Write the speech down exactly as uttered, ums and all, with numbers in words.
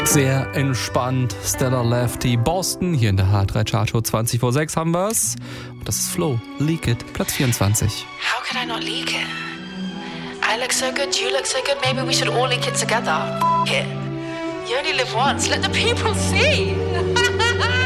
Sehr entspannt. Stellar Lefty, Boston. Hier in der H drei Chartshow zwanzig vor sechs haben wir's. Und das ist Flo, Leak It, Platz vierundzwanzig. How could I not leak it? I look so good, you look so good, maybe we should all leak it together. F*** it. You only live once, let the people see.